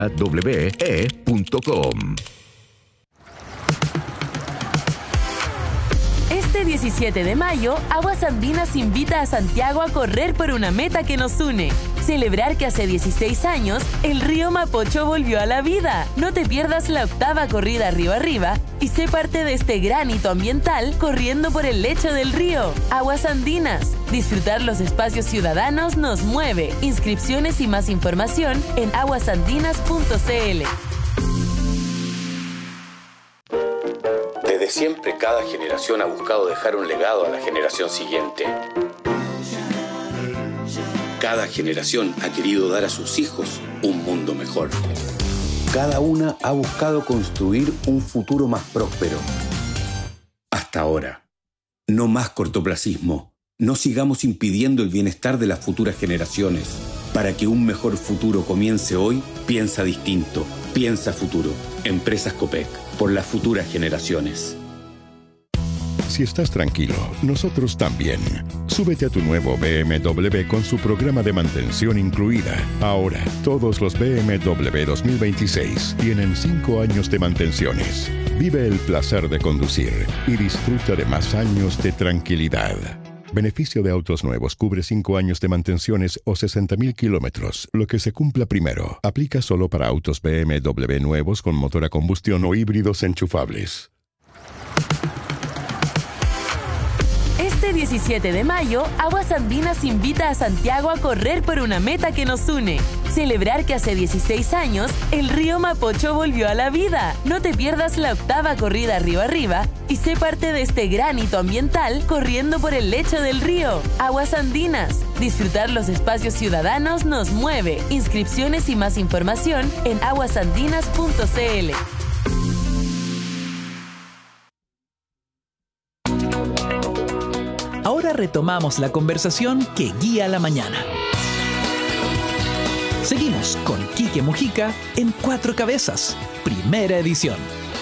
www.we.com. Este 17 de mayo, Aguas Andinas invita a Santiago a correr por una meta que nos une. Celebrar que hace 16 años, el río Mapocho volvió a la vida. No te pierdas la 8ª corrida Río Arriba y sé parte de este gran hito ambiental corriendo por el lecho del río. Aguas Andinas. Disfrutar los espacios ciudadanos nos mueve. Inscripciones y más información en aguasandinas.cl. Desde siempre, cada generación ha buscado dejar un legado a la generación siguiente. Cada generación ha querido dar a sus hijos un mundo mejor. Cada una ha buscado construir un futuro más próspero. Hasta ahora. No más cortoplacismo. No sigamos impidiendo el bienestar de las futuras generaciones. Para que un mejor futuro comience hoy, piensa distinto. Piensa futuro. Empresas Copec. Por las futuras generaciones. Si estás tranquilo, nosotros también. Súbete a tu nuevo BMW con su programa de mantención incluida. Ahora, todos los BMW 2026 tienen 5 años de mantenciones. Vive el placer de conducir y disfruta de más años de tranquilidad. Beneficio de autos nuevos cubre 5 años de mantenciones o 60.000 kilómetros. Lo que se cumpla primero. Aplica solo para autos BMW nuevos con motor a combustión o híbridos enchufables. Este 17 de mayo, Aguas Andinas invita a Santiago a correr por una meta que nos une. Celebrar que hace 16 años, el río Mapocho volvió a la vida. No te pierdas la 8ª corrida Río Arriba y sé parte de este gran hito ambiental corriendo por el lecho del río. Aguas Andinas. Disfrutar los espacios ciudadanos nos mueve. Inscripciones y más información en aguasandinas.cl. Ahora retomamos la conversación que guía la mañana. Seguimos con Quique Mujica en Cuatro Cabezas, primera edición.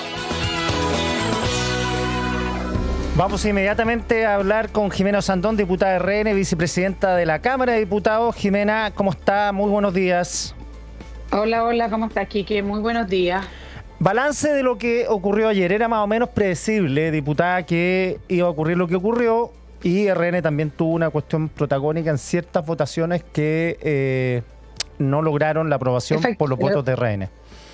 Vamos inmediatamente a hablar con Jimena Osandón, diputada de RN, vicepresidenta de la Cámara de Diputados. Jimena, ¿cómo está? Muy buenos días. Hola, ¿cómo está, Quique? Muy buenos días. Balance de lo que ocurrió ayer. Era más o menos predecible, diputada, que iba a ocurrir lo que ocurrió. Y RN también tuvo una cuestión protagónica en ciertas votaciones que no lograron la aprobación por los votos de RN.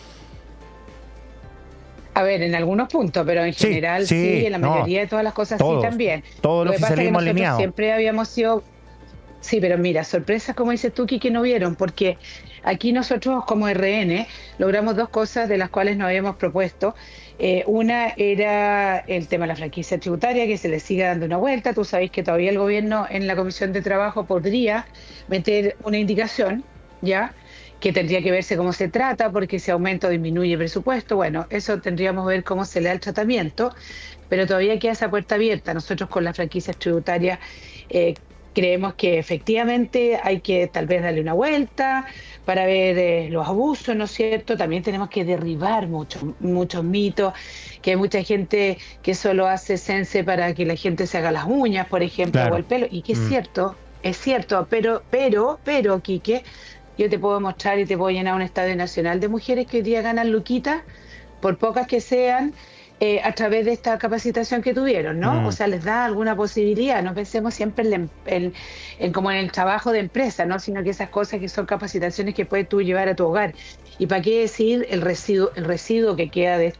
A ver, en algunos puntos, pero en general sí, en la mayoría de todas las cosas sí también. Todo el oficialismo alineado. Siempre habíamos sido... Sí, pero mira, sorpresas como dices tú, que no vieron, porque aquí nosotros como RN logramos 2 cosas de las cuales nos habíamos propuesto. Una era el tema de la franquicia tributaria, que se le siga dando una vuelta. Tú sabes que todavía el gobierno en la Comisión de Trabajo podría meter una indicación, ¿ya?, que tendría que verse cómo se trata, porque ese aumento disminuye el presupuesto. Bueno, eso tendríamos que ver cómo se le da el tratamiento, pero todavía queda esa puerta abierta. Nosotros con las franquicias tributarias creemos que efectivamente hay que tal vez darle una vuelta para ver los abusos, ¿no es cierto? También tenemos que derribar muchos mitos, que hay mucha gente que solo hace sense para que la gente se haga las uñas, por ejemplo, o el pelo, y que es cierto, pero, Quique, yo te puedo mostrar y te puedo llenar un estadio nacional de mujeres que hoy día ganan luquitas, por pocas que sean, a través de esta capacitación que tuvieron, ¿no? O sea, les da alguna posibilidad. No pensemos siempre en como en el trabajo de empresa, ¿no? Sino que esas cosas que son capacitaciones que puedes tú llevar a tu hogar. Y para qué decir el residuo que queda de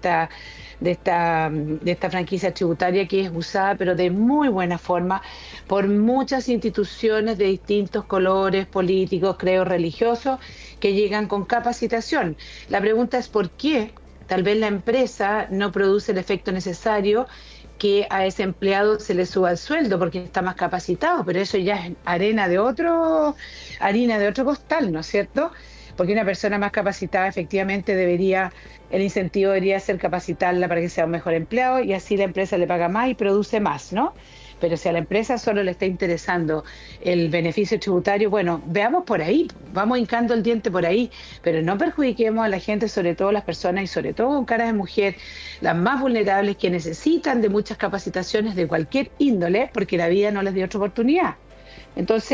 esta franquicia tributaria, que es usada pero de muy buena forma por muchas instituciones de distintos colores políticos, creo, religiosos, que llegan con capacitación. La pregunta es ¿por qué? Tal vez la empresa no produce el efecto necesario que a ese empleado se le suba el sueldo porque está más capacitado, pero eso ya es harina de otro costal, ¿no es cierto? Porque una persona más capacitada efectivamente el incentivo debería ser capacitarla para que sea un mejor empleado y así la empresa le paga más y produce más, ¿no? Pero si a la empresa solo le está interesando el beneficio tributario, bueno, veamos por ahí, vamos hincando el diente por ahí, pero no perjudiquemos a la gente, sobre todo las personas y sobre todo con cara de mujer, las más vulnerables que necesitan de muchas capacitaciones de cualquier índole, porque la vida no les dio otra oportunidad. Entonces,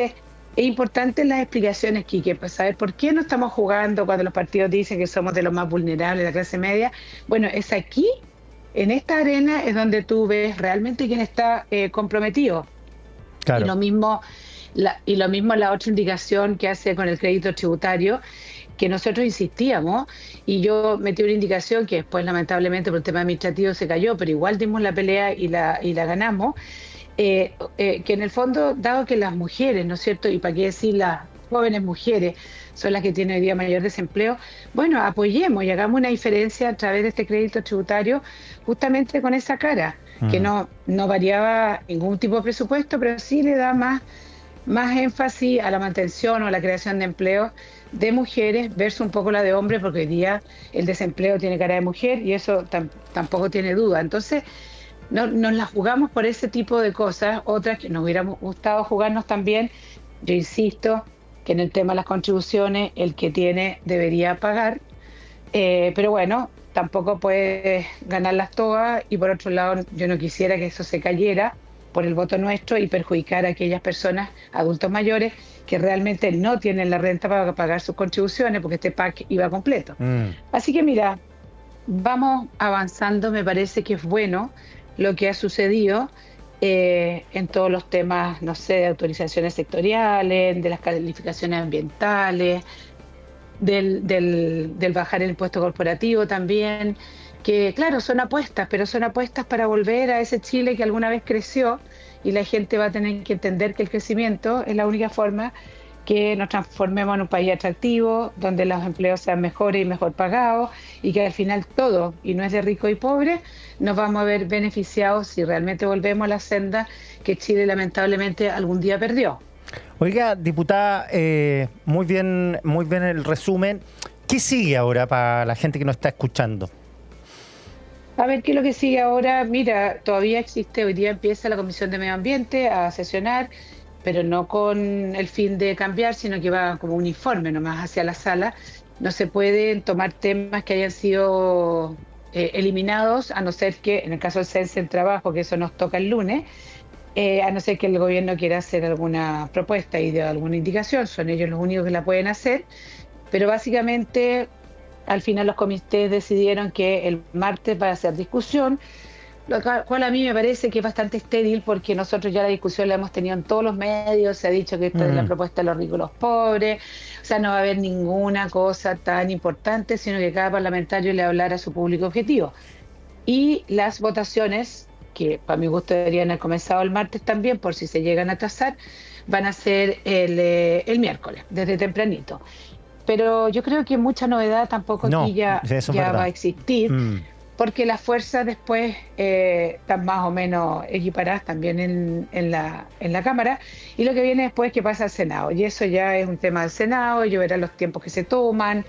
es importante las explicaciones, Quique, para saber por qué no estamos jugando cuando los partidos dicen que somos de los más vulnerables de la clase media. Bueno, es aquí, en esta arena, es donde tú ves realmente quién está comprometido. Claro. Y lo mismo la otra indicación que hace con el crédito tributario, que nosotros insistíamos, y yo metí una indicación que después lamentablemente por un tema administrativo se cayó, pero igual dimos la pelea y la ganamos, que en el fondo, dado que las mujeres, ¿no es cierto?, y para qué decir las jóvenes mujeres son las que tienen hoy día mayor desempleo, bueno, apoyemos y hagamos una diferencia a través de este crédito tributario justamente con esa cara, que no variaba ningún tipo de presupuesto, pero sí le da más énfasis a la mantención o a la creación de empleo de mujeres versus un poco la de hombres, porque hoy día el desempleo tiene cara de mujer y eso tampoco tiene duda. Entonces, nos la jugamos por ese tipo de cosas, otras que nos hubiéramos gustado jugarnos también. Yo insisto que en el tema de las contribuciones el que tiene debería pagar, pero bueno, tampoco puede ganarlas todas, y por otro lado yo no quisiera que eso se cayera por el voto nuestro y perjudicar a aquellas personas, adultos mayores, que realmente no tienen la renta para pagar sus contribuciones, porque este PAC iba completo. Así que mira, vamos avanzando, me parece que es bueno lo que ha sucedido en todos los temas, no sé, de autorizaciones sectoriales, de las calificaciones ambientales, del bajar el impuesto corporativo también, que claro, son apuestas, pero son apuestas para volver a ese Chile que alguna vez creció, y la gente va a tener que entender que el crecimiento es la única forma que nos transformemos en un país atractivo, donde los empleos sean mejores y mejor pagados, y que al final todo, y no es de rico y pobre, nos vamos a ver beneficiados si realmente volvemos a la senda que Chile lamentablemente algún día perdió. Oiga, diputada, muy bien el resumen. ¿Qué sigue ahora para la gente que nos está escuchando? A ver, ¿qué es lo que sigue ahora? Mira, todavía existe, hoy día empieza la Comisión de Medio Ambiente a sesionar, pero no con el fin de cambiar, sino que va como un informe nomás hacia la sala. No se pueden tomar temas que hayan sido eliminados, a no ser que, en el caso del Cense en Trabajo, que eso nos toca el lunes, a no ser que el gobierno quiera hacer alguna propuesta y de alguna indicación, son ellos los únicos que la pueden hacer, pero básicamente al final los comités decidieron que el martes va a hacer discusión, lo cual a mí me parece que es bastante estéril, porque nosotros ya la discusión la hemos tenido en todos los medios, se ha dicho que esta es la propuesta de los ricos y los pobres, o sea, no va a haber ninguna cosa tan importante, sino que cada parlamentario le hablará a su público objetivo. Y las votaciones, que para mi gusto deberían haber comenzado el martes también, por si se llegan a atrasar, van a ser el miércoles, desde tempranito. Pero yo creo que mucha novedad tampoco aquí ya va a existir, porque las fuerzas después están más o menos equiparadas también en la Cámara, y lo que viene después es que pasa al Senado, y eso ya es un tema del Senado, yo veré los tiempos que se toman,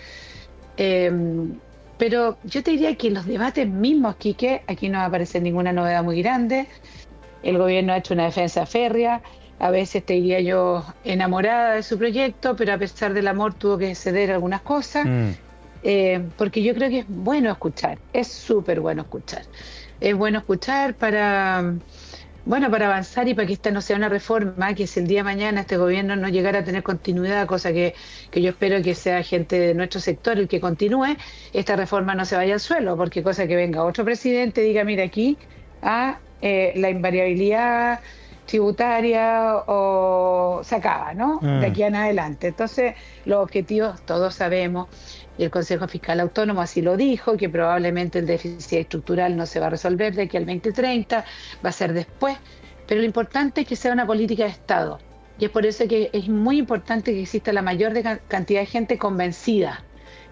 pero yo te diría que en los debates mismos, Quique, aquí no va a aparecer ninguna novedad muy grande. El gobierno ha hecho una defensa férrea, a veces te diría yo enamorada de su proyecto, pero a pesar del amor tuvo que ceder algunas cosas, porque yo creo que es bueno escuchar, es súper bueno escuchar. Es bueno escuchar para avanzar y para que esta no sea una reforma, que si el día de mañana este gobierno no llegara a tener continuidad, cosa que yo espero que sea gente de nuestro sector el que continúe, esta reforma no se vaya al suelo, porque cosa que venga otro presidente y diga, mira, aquí la invariabilidad tributaria o se acaba, ¿no? De aquí en adelante. Entonces, los objetivos todos sabemos, y el Consejo Fiscal Autónomo así lo dijo, que probablemente el déficit estructural no se va a resolver de aquí al 2030, va a ser después, pero lo importante es que sea una política de Estado, y es por eso que es muy importante que exista la mayor cantidad de gente convencida.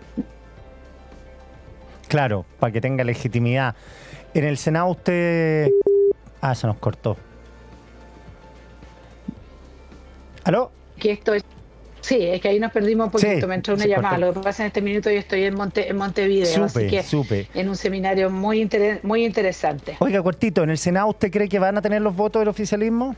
Claro, para que tenga legitimidad. En el Senado usted... se nos cortó. ¿Aló? Que esto es... Sí, es que ahí nos perdimos un poquito, me entró una llamada. Cortó. Lo que pasa en este minuto yo estoy en Montevideo, así que en un seminario muy interesante. Oiga, cortito, ¿en el Senado usted cree que van a tener los votos del oficialismo?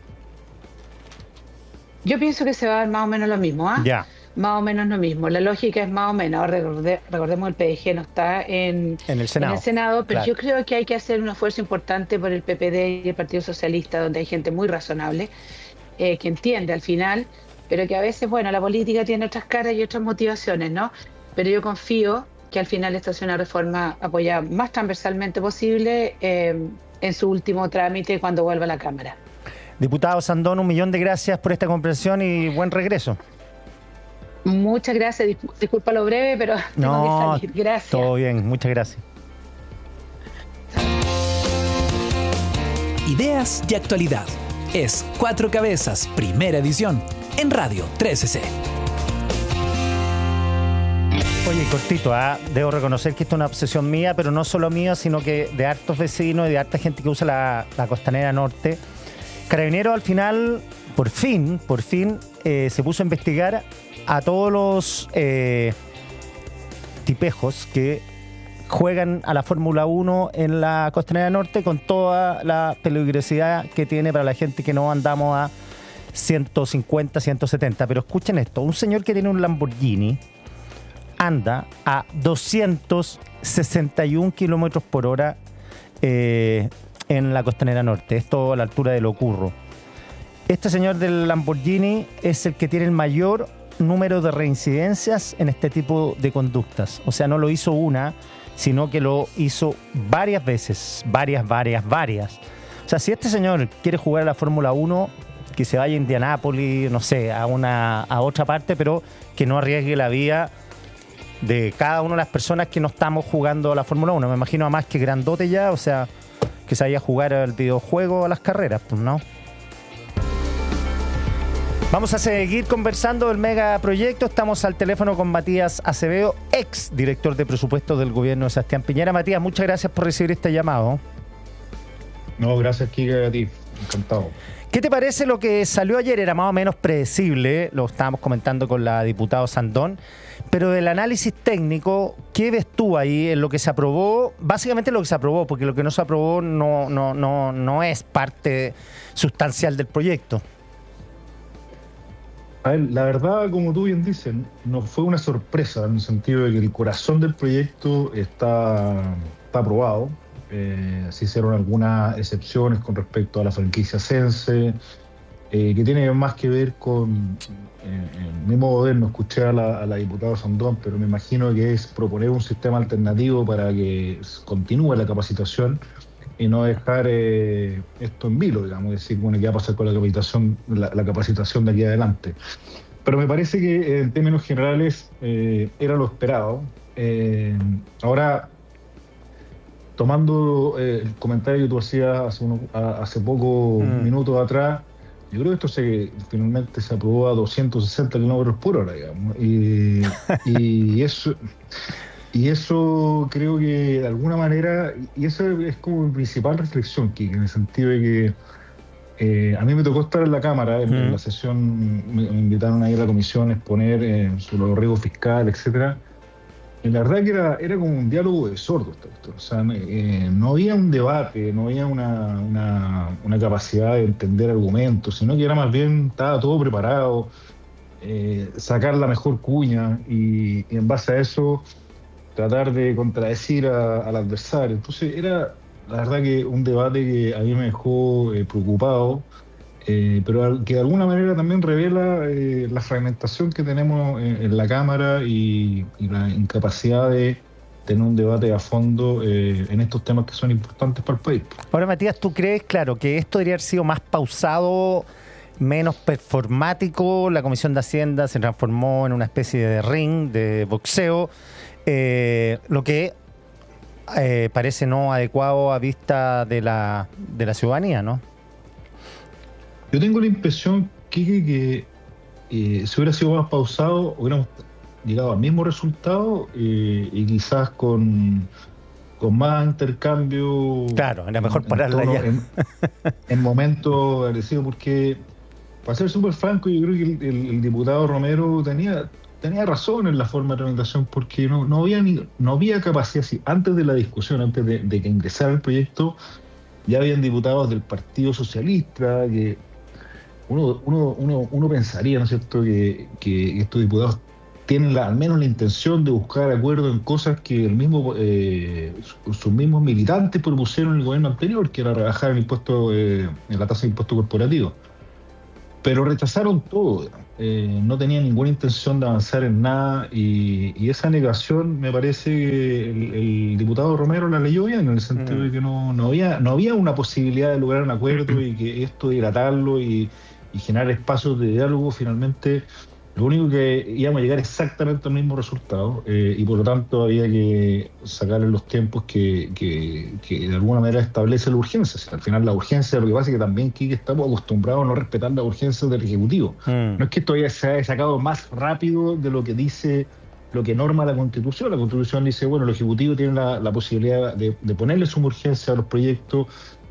Yo pienso que se va a dar más o menos lo mismo, Ya. Más o menos lo mismo. La lógica es más o menos. Ahora recordemos el PDG no está en el Senado, pero claro, yo creo que hay que hacer un esfuerzo importante por el PPD y el Partido Socialista, donde hay gente muy razonable, que entiende al final pero que a veces, bueno, la política tiene otras caras y otras motivaciones, ¿no? Pero yo confío que al final esta sea una reforma apoyada más transversalmente posible en su último trámite cuando vuelva a la Cámara. Diputado Sandón, 1.000.000 de gracias por esta comprensión y buen regreso. Muchas gracias, disculpa lo breve, pero tengo que salir. Gracias. Todo bien, muchas gracias. Ideas y actualidad. Es Cuatro Cabezas, primera edición, en Radio 13C. Oye, cortito, debo reconocer que esto es una obsesión mía, pero no solo mía, sino que de hartos vecinos y de harta gente que usa la Costanera Norte. Carabineros al final, por fin, se puso a investigar a todos los tipejos que juegan a la Fórmula 1 en la Costanera Norte con toda la peligrosidad que tiene para la gente que no andamos a 150, 170. Pero escuchen esto, un señor que tiene un Lamborghini anda a 261 kilómetros por hora en la Costanera Norte. Esto a la altura de Locurro. Este señor del Lamborghini es el que tiene el mayor número de reincidencias en este tipo de conductas. O sea, no lo hizo una, sino que lo hizo varias veces. Varias. O sea, si este señor quiere jugar a la Fórmula 1, que se vaya a Indianápolis, no sé, a otra parte, pero que no arriesgue la vida de cada una de las personas que no estamos jugando a la Fórmula 1. Me imagino a más que grandote ya, o sea, que se vaya a jugar al videojuego, a las carreras, pues no. Vamos a seguir conversando del megaproyecto. Estamos al teléfono con Matías Acevedo, ex director de presupuestos del gobierno de Sebastián Piñera. Matías, muchas gracias por recibir este llamado. No, gracias, Kike, a ti. Encantado. ¿Qué te parece lo que salió ayer? Era más o menos predecible, lo estábamos comentando con la diputada Sandón, pero del análisis técnico, ¿qué ves tú ahí en lo que se aprobó? Básicamente lo que se aprobó, porque lo que no se aprobó no es parte sustancial del proyecto. A ver, la verdad, como tú bien dices, no fue una sorpresa en el sentido de que el corazón del proyecto está aprobado. Se hicieron algunas excepciones con respecto a la franquicia Sense, que tiene más que ver con, en mi modo de ver, no escuché a la diputada Sandón, pero me imagino que es proponer un sistema alternativo para que continúe la capacitación y no dejar esto en vilo, digamos, decir, bueno, ¿qué va a pasar con la capacitación de aquí adelante? Pero me parece que en términos generales era lo esperado. Ahora, tomando el comentario que tú hacías hace pocos minutos atrás, yo creo que esto finalmente se aprobó a 260 kilómetros por hora, digamos. Y eso creo que de alguna manera, y eso es como mi principal reflexión, Kike, en el sentido de que a mí me tocó estar en la Cámara, en la sesión, me invitaron a ir a la comisión a exponer sobre los riesgos fiscales, etcétera. Y la verdad que era como un diálogo de sordos. O sea, no había un debate, no había una capacidad de entender argumentos, sino que era más bien, estaba todo preparado, sacar la mejor cuña y en base a eso tratar de contradecir al adversario. Entonces era, la verdad, que un debate que a mí me dejó preocupado, pero que de alguna manera también revela la fragmentación que tenemos en la Cámara y la incapacidad de tener un debate a fondo en estos temas que son importantes para el país. Ahora, Matías, ¿tú crees, claro, que esto debería haber sido más pausado, menos performático? La Comisión de Hacienda se transformó en una especie de ring, de boxeo, lo que parece no adecuado a vista de la ciudadanía, ¿no? Yo tengo la impresión, Kike, que si hubiera sido más pausado, hubiéramos llegado al mismo resultado y quizás con más intercambio. Claro, era mejor pararla ya. En momentos agresivos, porque, para ser súper franco, yo creo que el diputado Romero tenía razón en la forma de tramitación, porque no había capacidad. Antes de la discusión, antes de que ingresara el proyecto, ya habían diputados del Partido Socialista que uno pensaría, ¿no es cierto?, que estos diputados tienen al menos la intención de buscar acuerdo en cosas que sus mismos militantes propusieron en el gobierno anterior, que era rebajar el impuesto, en la tasa de impuesto corporativo. Pero rechazaron todo. no tenía ninguna intención de avanzar en nada y esa negación me parece que el diputado Romero la leyó bien, en el sentido de que no había una posibilidad de lograr un acuerdo y que esto de dilatarlo y generar espacios de diálogo, finalmente lo único que íbamos a llegar exactamente al mismo resultado y por lo tanto había que sacarle los tiempos que de alguna manera establece la urgencia. O sea, al final la urgencia, lo que pasa es que también aquí estamos acostumbrados a no respetar las urgencias del Ejecutivo. No es que esto se haya sacado más rápido de lo que dice, lo que norma la Constitución. La Constitución dice, bueno, el Ejecutivo tiene la posibilidad de ponerle suma urgencia a los proyectos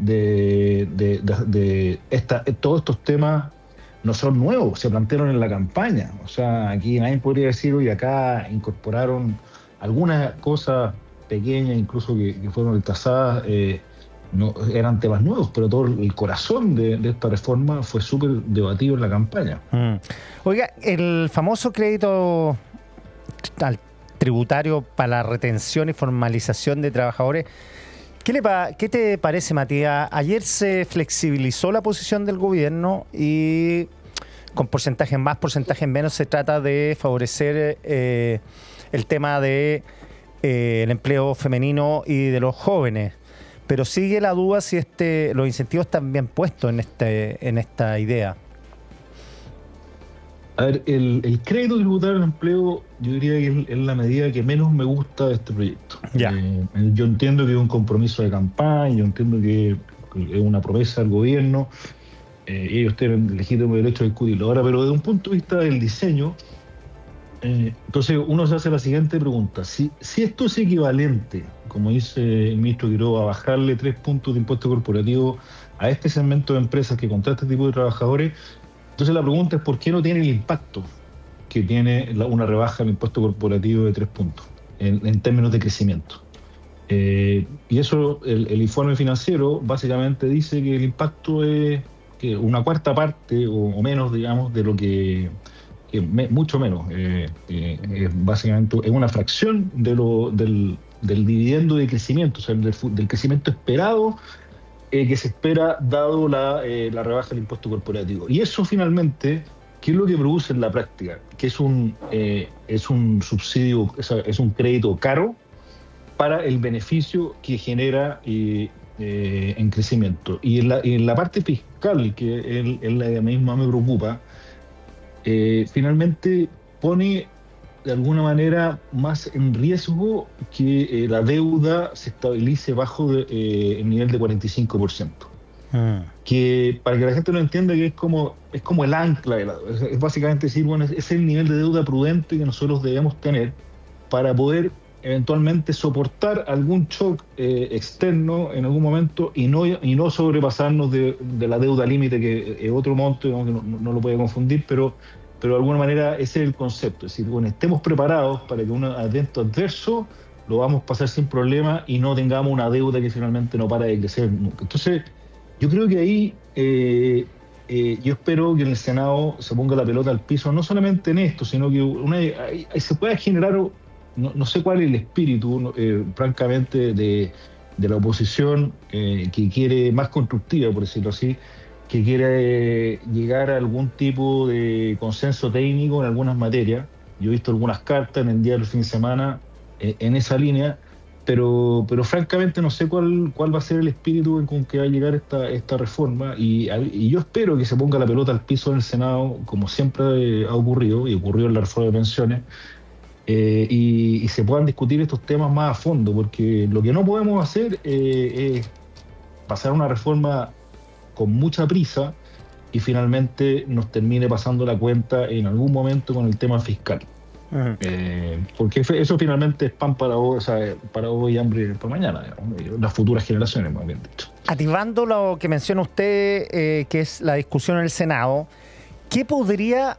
todos estos temas. No son nuevos, se plantearon en la campaña. O sea, aquí nadie podría decir, oye, acá incorporaron algunas cosas pequeñas, incluso que fueron retrasadas, no eran temas nuevos, pero todo el corazón de esta reforma fue súper debatido en la campaña. Oiga, el famoso crédito tributario para la retención y formalización de trabajadores, ¿qué te parece, Matías? Ayer se flexibilizó la posición del gobierno y con porcentajes más, porcentajes menos, se trata de favorecer el tema de el empleo femenino y de los jóvenes. Pero sigue la duda si los incentivos están bien puestos en esta idea. A ver, el crédito tributario al empleo, yo diría que es la medida que menos me gusta de este proyecto. Yo entiendo que es un compromiso de campaña, yo entiendo que es una promesa del gobierno, ellos tienen legítimo derecho a discutirlo. Ahora, pero desde un punto de vista del diseño, entonces uno se hace la siguiente pregunta. Si esto es equivalente, como dice el ministro Quiroga, a bajarle 3 puntos de impuesto corporativo a este segmento de empresas que contrata este tipo de trabajadores, entonces la pregunta es ¿por qué no tiene el impacto que tiene una rebaja del impuesto corporativo de 3 puntos en términos de crecimiento? Y eso, el informe financiero básicamente dice que el impacto es que una cuarta parte o menos, digamos, de lo que mucho menos. Básicamente es una fracción del dividendo de crecimiento, o sea, del crecimiento esperado que se espera dado la rebaja del impuesto corporativo. Y eso finalmente, ¿qué es lo que produce en la práctica? Que es un subsidio, es un crédito caro para el beneficio que genera en crecimiento. Y en la parte fiscal, que es la que misma me preocupa, finalmente pone de alguna manera más en riesgo que la deuda se estabilice bajo el nivel de 45%. Que para que la gente lo entienda, que es como el ancla de la deuda. Es básicamente decir, bueno, es el nivel de deuda prudente que nosotros debemos tener para poder eventualmente soportar algún shock externo en algún momento y no sobrepasarnos de la deuda límite, que es otro monto, digamos, que no lo puede confundir, pero de alguna manera ese es el concepto. Es decir, bueno, estemos preparados para que un evento adverso lo vamos a pasar sin problema y no tengamos una deuda que finalmente no para de crecer nunca. Entonces, yo creo que ahí yo espero que en el Senado se ponga la pelota al piso, no solamente en esto, sino que se pueda generar, no sé cuál es el espíritu, francamente, de la oposición que quiere más constructiva, por decirlo así, que quiere llegar a algún tipo de consenso técnico en algunas materias. Yo he visto algunas cartas en el día del fin de semana en esa línea, pero francamente no sé cuál va a ser el espíritu con que va a llegar esta reforma y yo espero que se ponga la pelota al piso en el Senado, como siempre ha ocurrido y ocurrió en la reforma de pensiones, y se puedan discutir estos temas más a fondo, porque lo que no podemos hacer es pasar una reforma con mucha prisa y finalmente nos termine pasando la cuenta en algún momento con el tema fiscal. Porque eso finalmente es pan para hoy, o sea, para hoy y hambre para mañana, digamos, las futuras generaciones, más bien dicho. Activando lo que menciona usted, que es la discusión en el Senado, ¿qué podría,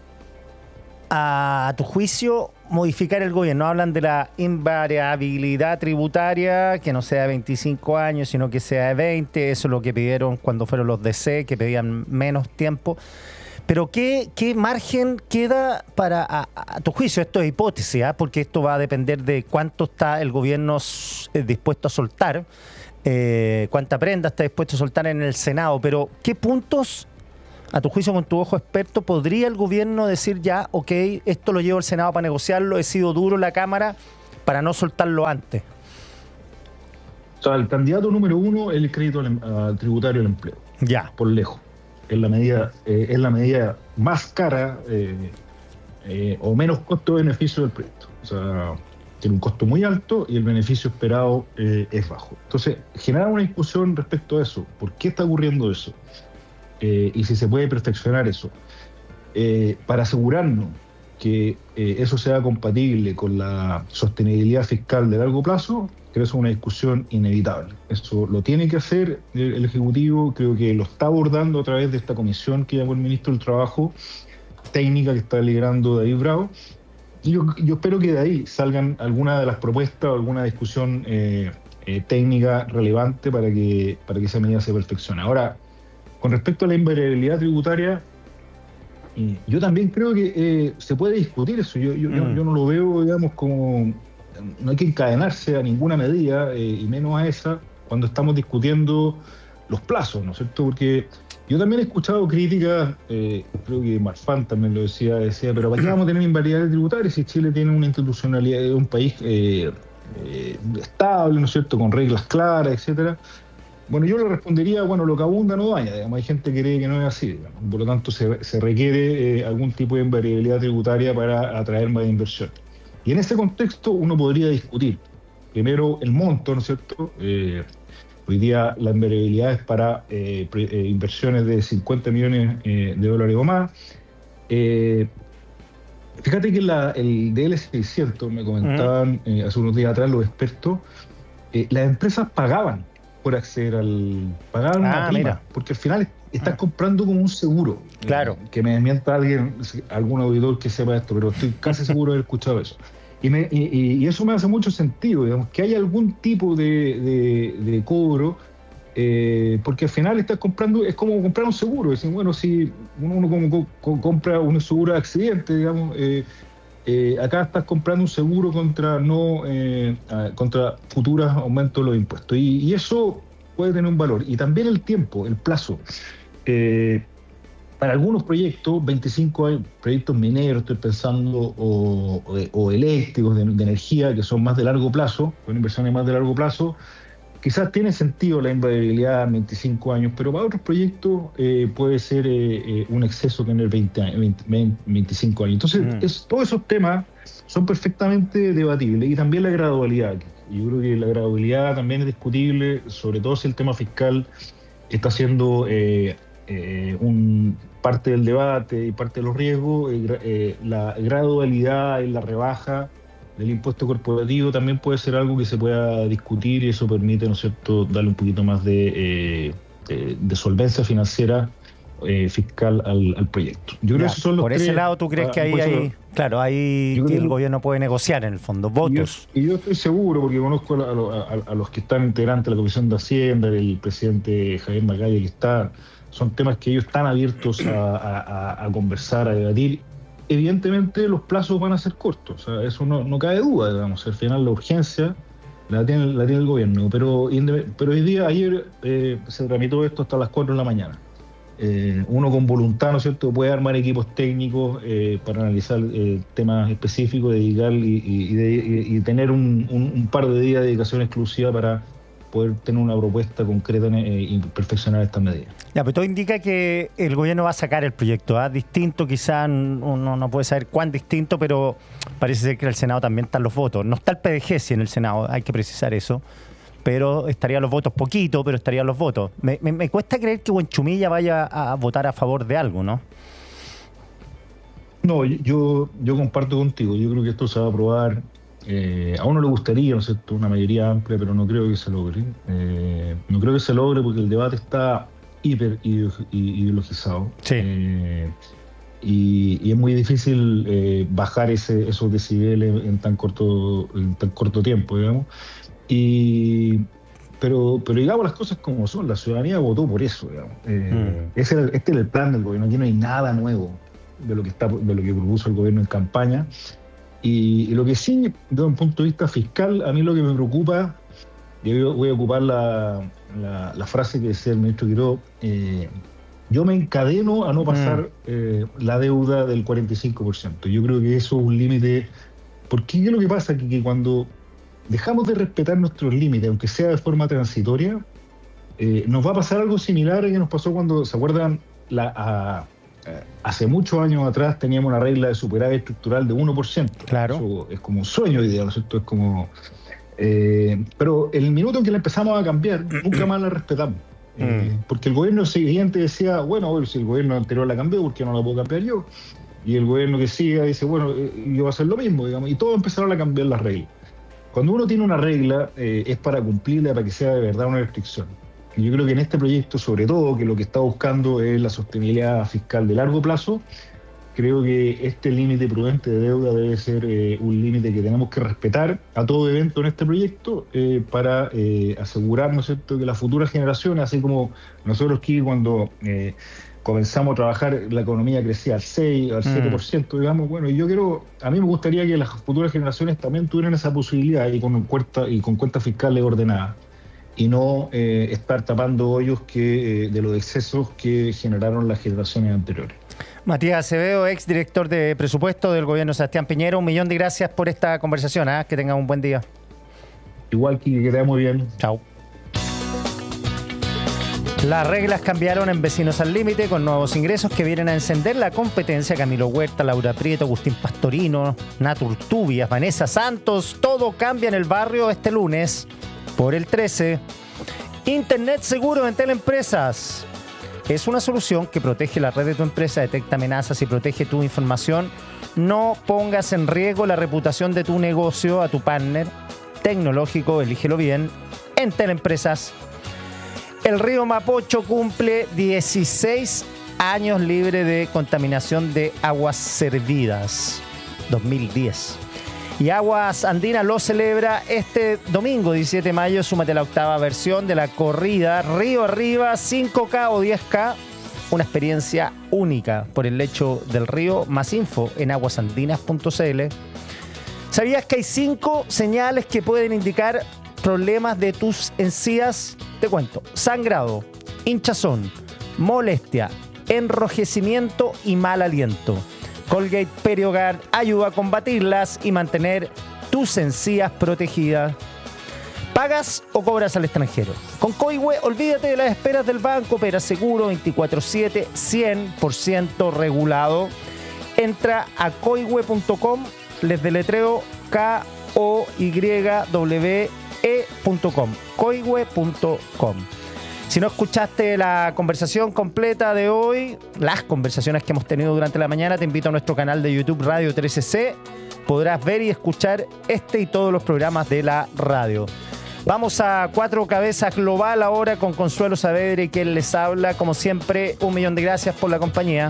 a tu juicio, modificar el gobierno? Hablan de la invariabilidad tributaria, que no sea de 25 años, sino que sea de 20. Eso es lo que pidieron cuando fueron los DC, que pedían menos tiempo. Pero ¿qué margen queda para, a tu juicio? Esto es hipótesis, porque esto va a depender de cuánto está el gobierno dispuesto a soltar, cuánta prenda está dispuesto a soltar en el Senado. Pero ¿qué puntos a tu juicio, con tu ojo experto, ¿podría el gobierno decir ya, ok, esto lo llevo al Senado para negociarlo, he sido duro en la Cámara para no soltarlo antes? O sea, el candidato número uno es el crédito tributario al empleo. Ya. Por lejos. Es la medida más cara o menos costo-beneficio del proyecto. O sea, tiene un costo muy alto y el beneficio esperado es bajo. Entonces, generar una discusión respecto a eso. ¿Por qué está ocurriendo eso? Y si se puede perfeccionar eso. Para asegurarnos que eso sea compatible con la sostenibilidad fiscal de largo plazo, creo que es una discusión inevitable. Eso lo tiene que hacer el Ejecutivo, creo que lo está abordando a través de esta comisión que llamó el Ministro del Trabajo, técnica que está liderando David Bravo, y yo espero que de ahí salgan algunas de las propuestas o alguna discusión técnica relevante para que esa medida se perfeccione. Ahora, con respecto a la invariabilidad tributaria, yo también creo que se puede discutir eso. Yo no lo veo, digamos, como... No hay que encadenarse a ninguna medida, y menos a esa, cuando estamos discutiendo los plazos, ¿no es cierto? Porque yo también he escuchado críticas, creo que Marfan también lo decía, pero ¿para qué vamos a tener invariabilidad tributaria si Chile tiene una institucionalidad, es un país estable, ¿no es cierto?, con reglas claras, etcétera? Bueno, yo le respondería, bueno, lo que abunda no daña, digamos, hay gente que cree que no es así, digamos. Por lo tanto se requiere algún tipo de invariabilidad tributaria para atraer más inversión. Y en ese contexto uno podría discutir, primero, el monto, ¿no es cierto? Hoy día la invariabilidad es para inversiones de 50 millones de dólares o más. Fíjate que el DL600, me comentaban hace unos días atrás los expertos, las empresas pagaban por acceder pagaban una prima, porque al final estás comprando como un seguro. Claro. Que me desmienta algún auditor que sepa esto, pero estoy casi seguro de haber escuchado eso. Y eso me hace mucho sentido, digamos, que haya algún tipo de cobro, porque al final estás comprando, es como comprar un seguro. Es decir, bueno, si uno como compra un seguro de accidente, digamos, acá estás comprando un seguro contra futuros aumentos de los impuestos. Y eso puede tener un valor. Y también el tiempo, el plazo. Para algunos proyectos, 25 años, proyectos mineros, estoy pensando, o eléctricos, de energía, que son más de largo plazo, con inversiones más de largo plazo, quizás tiene sentido la invariabilidad a 25 años, pero para otros proyectos puede ser un exceso tener 25 años. Entonces, todos esos temas son perfectamente debatibles, y también la gradualidad. Yo creo que la gradualidad también es discutible, sobre todo si el tema fiscal está siendo... parte del debate y parte de los riesgos. La gradualidad y la rebaja del impuesto corporativo también puede ser algo que se pueda discutir, y eso permite, ¿no es cierto?, darle un poquito más de solvencia financiera, fiscal al proyecto. Yo creo que esos son los por ese tres, lado, ¿tú crees que ahí el gobierno puede negociar, en el fondo, votos? Y yo estoy seguro, porque conozco a los que están integrantes de la Comisión de Hacienda, el presidente Javier Macaya, que está... Son temas que ellos están abiertos a conversar, a debatir. Evidentemente los plazos van a ser cortos, o sea, eso no cabe duda, digamos. Al final la urgencia la tiene el gobierno, pero hoy día, ayer se tramitó esto hasta las 4 de la mañana. Uno con voluntad, ¿no es cierto?, puede armar equipos técnicos para analizar temas específicos, dedicar y tener un par de días de dedicación exclusiva para poder tener una propuesta concreta y perfeccionar estas medidas. Ya, pero todo indica que el gobierno va a sacar el proyecto, distinto, quizás uno no puede saber cuán distinto, pero parece ser que en el Senado también están los votos. No está el PDG, sí, en el Senado, hay que precisar eso, pero estarían los votos, poquito, pero estarían los votos. Me cuesta creer que Buenchumilla vaya a votar a favor de algo, ¿no? No, yo comparto contigo. Yo creo que esto se va a aprobar. A uno le gustaría, ¿no es cierto?, una mayoría amplia, pero no creo que se logre. No creo que se logre porque el debate está hiper ideologizado. Sí. Y es muy difícil bajar esos decibeles en tan corto tiempo, digamos. Pero digamos las cosas como son. La ciudadanía votó por eso, digamos. Este era el plan del gobierno. Aquí no hay nada nuevo de lo que propuso el gobierno en campaña. Y lo que sí, desde un punto de vista fiscal, a mí lo que me preocupa, yo voy a ocupar la frase que decía el ministro Quiró, yo me encadeno a no pasar la deuda del 45%. Yo creo que eso es un límite, porque ¿qué es lo que pasa? Que cuando dejamos de respetar nuestros límites, aunque sea de forma transitoria, nos va a pasar algo similar a que nos pasó cuando, ¿se acuerdan? Hace muchos años atrás teníamos una regla de superávit estructural de 1%. Claro. Eso es como un sueño hoy día, ¿no es cierto? Es como... pero el minuto en que la empezamos a cambiar, nunca más la respetamos. Porque el gobierno siguiente decía, bueno, si el gobierno anterior la cambió, ¿por qué no la puedo cambiar yo? Y el gobierno que siga dice, bueno, yo voy a hacer lo mismo, digamos, y todos empezaron a cambiar las reglas. Cuando uno tiene una regla, es para cumplirla, para que sea de verdad una restricción. Y yo creo que en este proyecto, sobre todo, que lo que está buscando es la sostenibilidad fiscal de largo plazo, creo que este límite prudente de deuda debe ser un límite que tenemos que respetar a todo evento en este proyecto para asegurar, ¿no es cierto?, que las futuras generaciones, así como nosotros aquí cuando comenzamos a trabajar, la economía crecía al 6, al 7%, digamos, bueno, y a mí me gustaría que las futuras generaciones también tuvieran esa posibilidad y con cuentas fiscales ordenadas, y no estar tapando hoyos de los excesos que generaron las generaciones anteriores. Matías Acevedo, ex director de presupuesto del gobierno de Sebastián Piñera, 1 millón de gracias por esta conversación. Que tengan un buen día. Igual que te muy bien. Chao. Las reglas cambiaron en Vecinos al Límite con nuevos ingresos que vienen a encender la competencia. Camilo Huerta, Laura Prieto, Agustín Pastorino, Natu Urtubias, Vanessa Santos. Todo cambia en el barrio este lunes por el 13. Internet seguro en Teleempresas. Es una solución que protege la red de tu empresa, detecta amenazas y protege tu información. No pongas en riesgo la reputación de tu negocio a tu partner tecnológico. Elígelo bien en Teleempresas. El río Mapocho cumple 16 años libre de contaminación de aguas servidas. 2010. Y Aguas Andinas lo celebra este domingo, 17 de mayo. Súmate a la 8ª versión de la corrida Río Arriba, 5K o 10K. Una experiencia única por el lecho del río. Más info en aguasandinas.cl. ¿Sabías que hay 5 señales que pueden indicar problemas de tus encías? Te cuento. Sangrado, hinchazón, molestia, enrojecimiento y mal aliento. Colgate Perioguard ayuda a combatirlas y mantener tus encías protegidas. ¿Pagas o cobras al extranjero? Con Coihue, olvídate de las esperas del banco. Opera seguro 24/7, 100% regulado. Entra a coihue.com, les deletreo KOYWE.com, coihue.com. Si no escuchaste la conversación completa de hoy, las conversaciones que hemos tenido durante la mañana, te invito a nuestro canal de YouTube Radio 13C. Podrás ver y escuchar este y todos los programas de la radio. Vamos a 4 Cabezas Global ahora con Consuelo Saavedra y quien les habla. Como siempre, 1 millón de gracias por la compañía.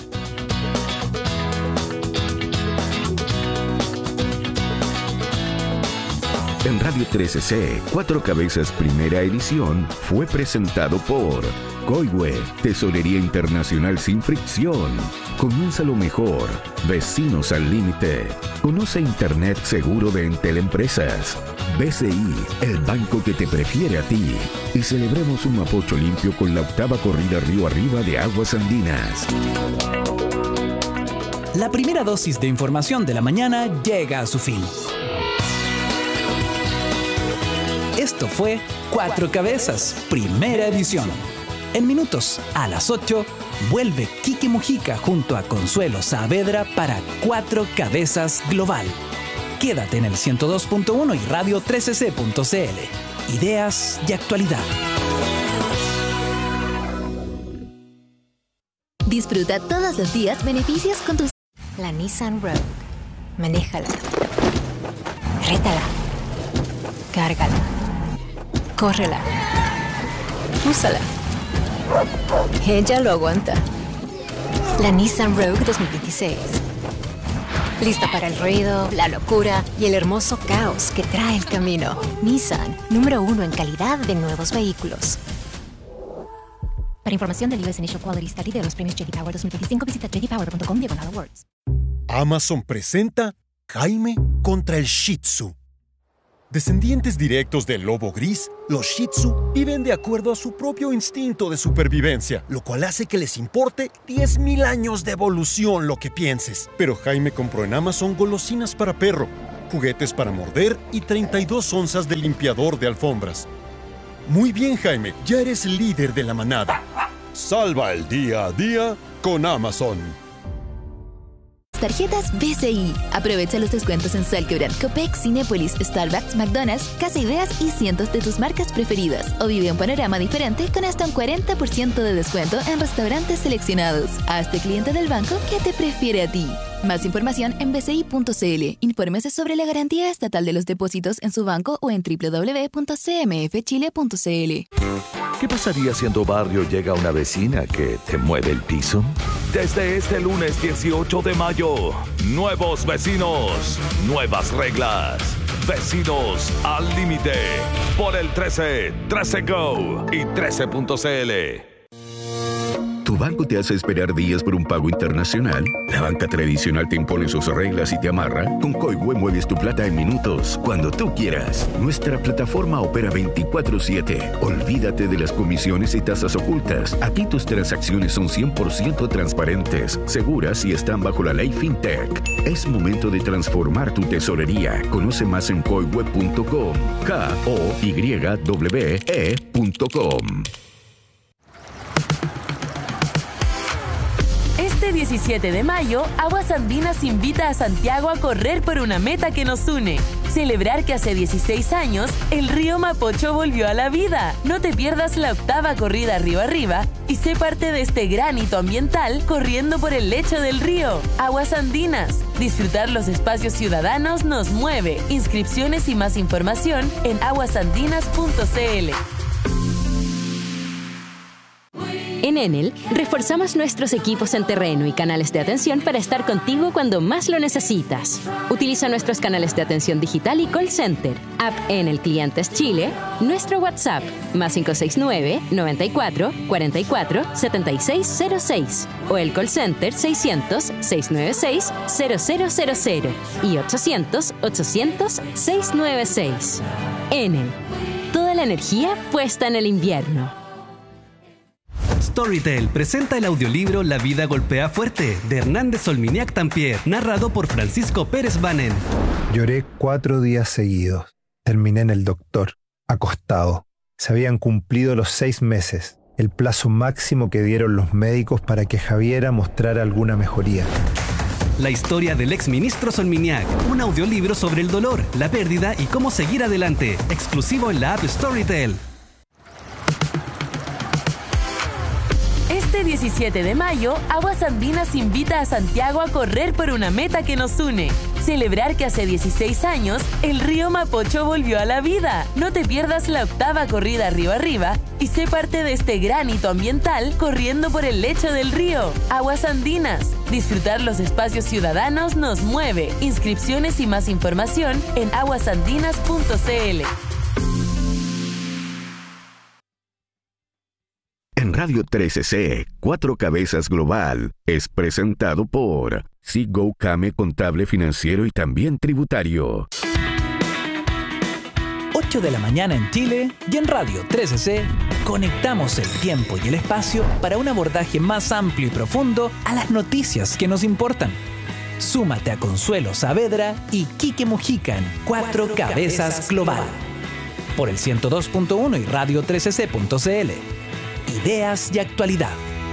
En Radio 13C, 4 Cabezas Primera Edición fue presentado por Coihue, Tesorería Internacional sin fricción. Comienza lo mejor. Vecinos al Límite. Conoce Internet seguro de Entel Empresas. BCI, el banco que te prefiere a ti. Y celebremos un Mapocho limpio con la 8ª corrida Río Arriba de Aguas Andinas. La primera dosis de información de la mañana llega a su fin. Esto fue 4 Cabezas, primera edición. En minutos, a las 8, vuelve Kike Mujica junto a Consuelo Saavedra para 4 Cabezas Global. Quédate en el 102.1 y radio 13c.cl. Ideas y actualidad. Disfruta todos los días beneficios con tus... La Nissan Rogue. Manéjala. Rétala. Cárgala. Córrela. Úsala. Ella lo aguanta. La Nissan Rogue 2026. Lista para el ruido, la locura y el hermoso caos que trae el camino. Nissan, número 1 en calidad de nuevos vehículos. Para información del US Initial Quality Study de los premios J.D. Power 2025, visita jdpower.com/awards. Amazon presenta Jaime contra el Shih Tzu. Descendientes directos del lobo gris, los Shih Tzu viven de acuerdo a su propio instinto de supervivencia, lo cual hace que les importe 10.000 años de evolución lo que pienses. Pero Jaime compró en Amazon golosinas para perro, juguetes para morder y 32 onzas de limpiador de alfombras. Muy bien, Jaime, ya eres líder de la manada. Salva el día a día con Amazon. Tarjetas BCI. Aprovecha los descuentos en Salquebran, Copec, Cinépolis, Starbucks, McDonald's, Casa Ideas y cientos de tus marcas preferidas. O vive un panorama diferente con hasta un 40% de descuento en restaurantes seleccionados. Hazte cliente del banco que te prefiere a ti. Más información en bci.cl. Infórmese sobre la garantía estatal de los depósitos en su banco o en www.cmfchile.cl. ¿Qué pasaría si en tu barrio llega una vecina que te mueve el piso? Desde este lunes 18 de mayo, nuevos vecinos, nuevas reglas. Vecinos al límite. Por el 13, 13 Go y 13.cl. ¿Tu banco te hace esperar días por un pago internacional? ¿La banca tradicional te impone sus reglas y te amarra? Con Koiwe mueves tu plata en minutos, cuando tú quieras. Nuestra plataforma opera 24/7. Olvídate de las comisiones y tasas ocultas. Aquí tus transacciones son 100% transparentes, seguras y están bajo la ley FinTech. Es momento de transformar tu tesorería. Conoce más en koiwe.com. KOYWE.com. Este 17 de mayo, Aguas Andinas invita a Santiago a correr por una meta que nos une. Celebrar que hace 16 años, el río Mapocho volvió a la vida. No te pierdas la 8ª corrida Río Arriba y sé parte de este gran hito ambiental corriendo por el lecho del río. Aguas Andinas. Disfrutar los espacios ciudadanos nos mueve. Inscripciones y más información en aguasandinas.cl. En Enel, reforzamos nuestros equipos en terreno y canales de atención para estar contigo cuando más lo necesitas. Utiliza nuestros canales de atención digital y call center, app Enel Clientes Chile, nuestro WhatsApp, más 569-94-44-7606, o el call center 600-696-0000 y 800-800-696. Enel, toda la energía puesta en el invierno. Storytel presenta el audiolibro La vida golpea fuerte, de Hernández Solminiac Tampier, narrado por Francisco Pérez Banen. Lloré 4 días seguidos. Terminé en el doctor, acostado. Se habían cumplido los 6 meses, el plazo máximo que dieron los médicos para que Javiera mostrara alguna mejoría. La historia del exministro Solminiac, un audiolibro sobre el dolor, la pérdida y cómo seguir adelante, exclusivo en la app Storytel. Este 17 de mayo, Aguas Andinas invita a Santiago a correr por una meta que nos une. Celebrar que hace 16 años, el río Mapocho volvió a la vida. No te pierdas la 8ª corrida Río Arriba y sé parte de este gran hito ambiental corriendo por el lecho del río. Aguas Andinas. Disfrutar los espacios ciudadanos nos mueve. Inscripciones y más información en aguasandinas.cl. En Radio 13C, 4 Cabezas Global, es presentado por Seago Came Contable Financiero y también Tributario. 8 de la mañana en Chile y en Radio 13C conectamos el tiempo y el espacio para un abordaje más amplio y profundo a las noticias que nos importan. Súmate a Consuelo Saavedra y Quique Mujica en 4 Cabezas Global por el 102.1 y Radio 13C.cl. Ideas y actualidad.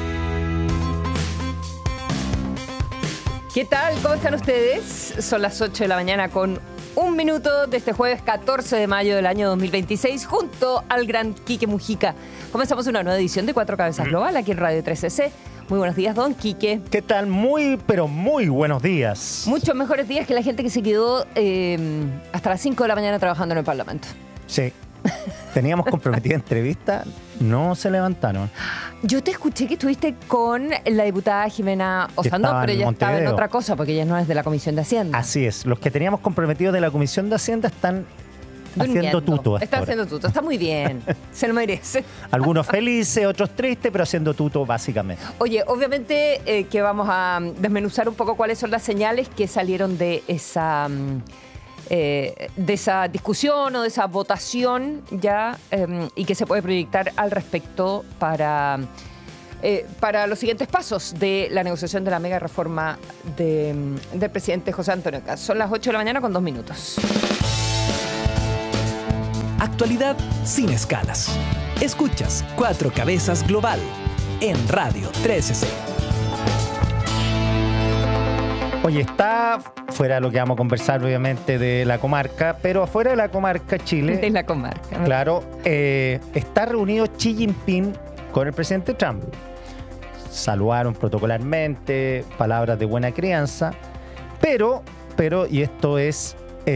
¿Qué tal? ¿Cómo están ustedes? Son las 8 de la mañana con 1 minuto de este jueves 14 de mayo del año 2026 junto al gran Quique Mujica. Comenzamos una nueva edición de 4 Cabezas Global aquí en Radio 13C. Muy buenos días, don Quique. ¿Qué tal? Muy, pero muy buenos días. Muchos mejores días que la gente que se quedó hasta las 5 de la mañana trabajando en el Parlamento. Sí. Teníamos comprometida entrevista, no se levantaron. Yo te escuché que estuviste con la diputada Jimena Osando, pero ella estaba en otra cosa porque ella no es de la Comisión de Hacienda. Así es, los que teníamos comprometidos de la Comisión de Hacienda están haciendo tuto. Está haciendo tuto, está muy bien, se lo merece. Algunos felices, otros tristes, pero haciendo tuto básicamente. Oye, obviamente que vamos a desmenuzar un poco cuáles son las señales que salieron de esa esa discusión o de esa votación ya y que se puede proyectar al respecto para los siguientes pasos de la negociación de la mega reforma del presidente José Antonio Kast. Son las 8 de la mañana con 2 minutos. Actualidad sin escalas. Escuchas Cuatro Cabezas Global en Radio 13C. Oye, está fuera de lo que vamos a conversar, obviamente, de la comarca, pero afuera de la comarca, Chile. De la comarca. Claro, está reunido Xi Jinping con el presidente Trump. Saludaron protocolarmente, palabras de buena crianza, pero, y esto es,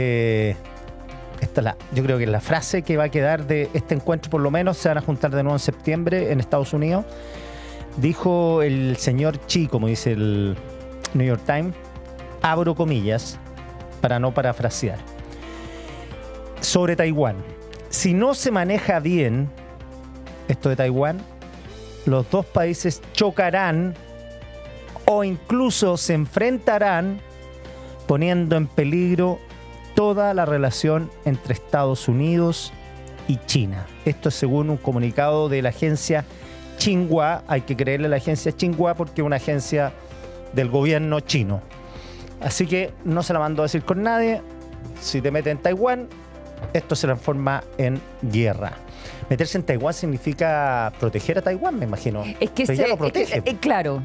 yo creo que es la frase que va a quedar de este encuentro, por lo menos se van a juntar de nuevo en septiembre en Estados Unidos. Dijo el señor Xi, como dice el New York Times, abro comillas, para no parafrasear, sobre Taiwán. Si no se maneja bien esto de Taiwán, los dos países chocarán o incluso se enfrentarán, poniendo en peligro toda la relación entre Estados Unidos y China. Esto es según un comunicado de la agencia Xinhua. Hay que creerle a la agencia Xinhua porque es una agencia del gobierno chino. Así que no se la mando a decir con nadie. Si te metes en Taiwán, esto se transforma en guerra. Meterse en Taiwán significa proteger a Taiwán, me imagino. Es que ya lo protege. Claro.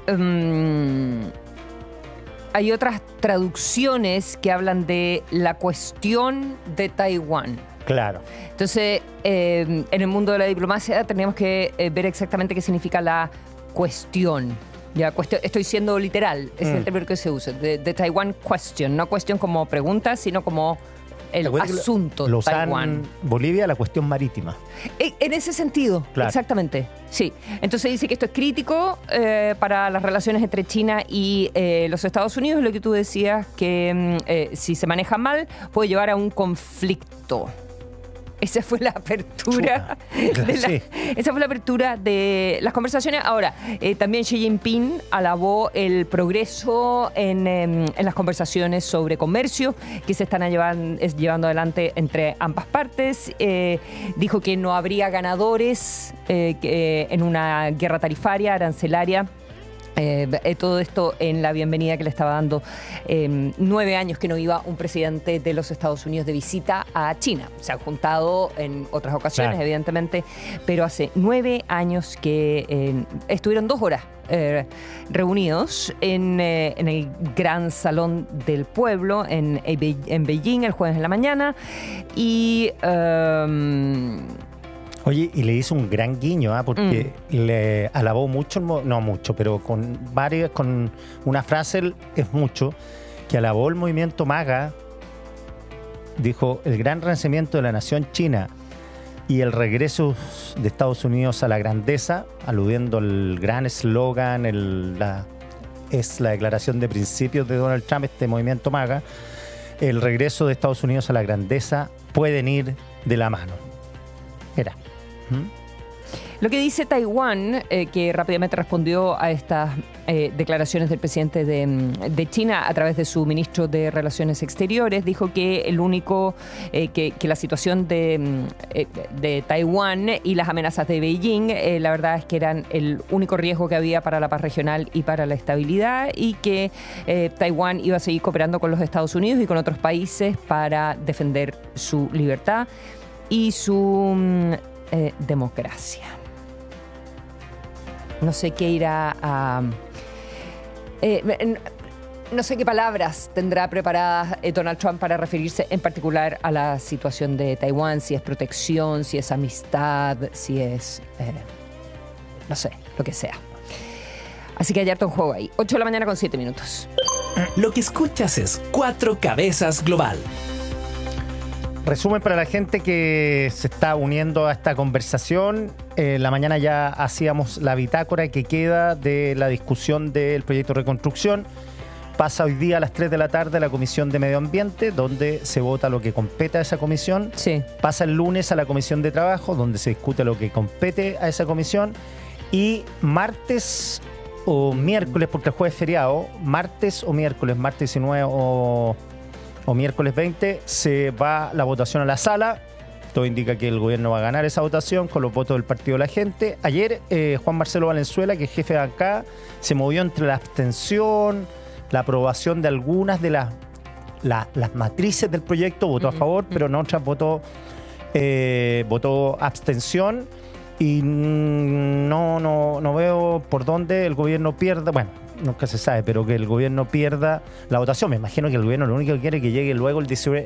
Hay otras traducciones que hablan de la cuestión de Taiwán. Claro. Entonces, en el mundo de la diplomacia tenemos que ver exactamente qué significa la cuestión. Ya, estoy siendo literal, es el término que se usa. De Taiwan question, no cuestión como pregunta, sino como el asunto de Taiwán. Bolivia, la cuestión marítima. En ese sentido, claro. Exactamente. Sí. Entonces dice que esto es crítico para las relaciones entre China y los Estados Unidos. Lo que tú decías, que si se maneja mal, puede llevar a un conflicto. Esa fue la apertura. Esa fue la apertura de las conversaciones. Ahora, también Xi Jinping alabó el progreso en las conversaciones sobre comercio que se están llevando adelante entre ambas partes. Dijo que no habría ganadores en una guerra tarifaria, arancelaria. Todo esto en la bienvenida que le estaba dando 9 años que no iba un presidente de los Estados Unidos de visita a China. Se han juntado en otras ocasiones, claro, evidentemente, pero hace 9 años que estuvieron 2 horas reunidos en el Gran Salón del Pueblo en Beijing el jueves en la mañana y... Oye, y le hizo un gran guiño, porque le alabó mucho, no mucho, pero con una frase es mucho, que alabó el movimiento MAGA. Dijo, el gran renacimiento de la nación china y el regreso de Estados Unidos a la grandeza, aludiendo al gran eslogan, es la declaración de principios de Donald Trump, este movimiento MAGA. El regreso de Estados Unidos a la grandeza pueden ir de la mano. Era. Lo que dice Taiwán, que rápidamente respondió a estas declaraciones del presidente de China a través de su ministro de Relaciones Exteriores, dijo que el único, que la situación de Taiwán y las amenazas de Beijing, la verdad es que eran el único riesgo que había para la paz regional y para la estabilidad, y que Taiwán iba a seguir cooperando con los Estados Unidos y con otros países para defender su libertad y su democracia. No sé qué irá a... no sé qué palabras tendrá preparadas Donald Trump para referirse en particular a la situación de Taiwán, si es protección, si es amistad, si es... no sé, lo que sea. Así que hay harto en juego ahí. 8 de la mañana con 7 minutos. Lo que escuchas es Cuatro Cabezas Global. Resumen para la gente que se está uniendo a esta conversación. La mañana ya hacíamos la bitácora que queda de la discusión del proyecto de reconstrucción. Pasa hoy día a las 3 de la tarde a la Comisión de Medio Ambiente, donde se vota lo que compete a esa comisión. Sí. Pasa el lunes a la Comisión de Trabajo, donde se discute lo que compete a esa comisión. Y martes o miércoles, porque el jueves es feriado, martes o miércoles, martes 19 o o miércoles 20, se va la votación a la sala. Todo indica que el gobierno va a ganar esa votación con los votos del Partido de la Gente. Ayer, Juan Marcelo Valenzuela, que es jefe de acá, se movió entre la abstención, la aprobación de algunas de las matrices del proyecto, votó a favor, pero en otras votó abstención. Y no veo por dónde el gobierno pierda, bueno, nunca se sabe, pero que el gobierno pierda la votación. Me imagino que el gobierno lo único que quiere es que llegue luego el